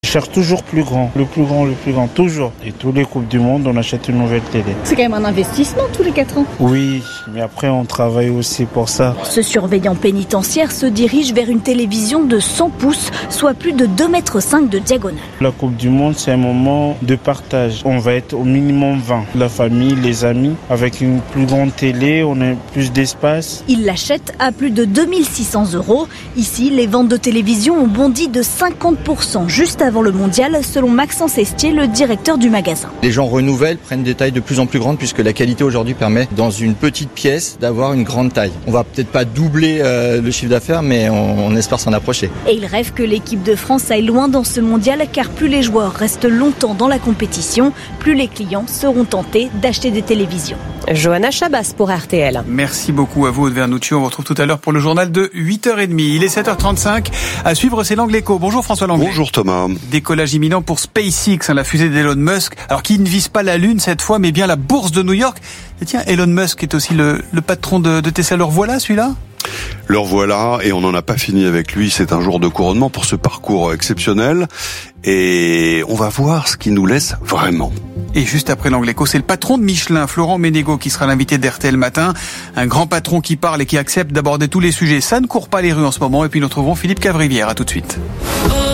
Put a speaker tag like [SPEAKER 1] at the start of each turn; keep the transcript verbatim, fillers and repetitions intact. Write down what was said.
[SPEAKER 1] Je cherche toujours plus grand, le plus grand, le plus grand, toujours. Et tous les Coupes du Monde, on achète une nouvelle télé.
[SPEAKER 2] C'est quand même un investissement tous les quatre ans.
[SPEAKER 1] Oui, mais après on travaille aussi pour ça.
[SPEAKER 2] Ce surveillant pénitentiaire se dirige vers une télévision de cent pouces, soit plus de deux mètres cinq de diagonale.
[SPEAKER 1] La Coupe du Monde, c'est un moment de partage. On va être au minimum vingt. La famille, les amis, avec une plus grande télé, on a plus d'espace.
[SPEAKER 2] Il l'achète à plus de deux mille six cents euros. Ici, les ventes de télévision ont bondi de cinquante pour cent juste avant le mondial, selon Maxence Estier, le directeur du magasin.
[SPEAKER 3] Les gens renouvellent, prennent des tailles de plus en plus grandes puisque la qualité aujourd'hui permet, dans une petite pièce, d'avoir une grande taille. On va peut-être pas doubler euh, le chiffre d'affaires, mais on, on espère s'en approcher.
[SPEAKER 2] Et il rêve que l'équipe de France aille loin dans ce mondial, car plus les joueurs restent longtemps dans la compétition, plus les clients seront tentés d'acheter des télévisions.
[SPEAKER 4] Johanna Chabas pour R T L.
[SPEAKER 5] Merci beaucoup à vous, Aude Vernucci. On vous retrouve tout à l'heure pour le journal de huit heures trente. Il est sept heures trente-cinq. À suivre, c'est l'Angle Écho. Bonjour François Langlais.
[SPEAKER 6] Bonjour Thomas.
[SPEAKER 5] Décollage imminent pour SpaceX, la fusée d'Elon Musk. Alors qui ne vise pas la Lune cette fois, mais bien la bourse de New York. Et tiens, Elon Musk est aussi le, le patron de, de Tesla. Le revoilà celui-là ?
[SPEAKER 6] Le revoilà, et on n'en a pas fini avec lui. C'est un jour de couronnement pour ce parcours exceptionnel. Et on va voir ce qu'il nous laisse vraiment.
[SPEAKER 5] Et juste après l'Angle Écho, c'est le patron de Michelin, Florent Ménégo, qui sera l'invité d'R T L Matin. Un grand patron qui parle et qui accepte d'aborder tous les sujets. Ça ne court pas les rues en ce moment. Et puis nous retrouvons Philippe Cavrivière. À tout de suite.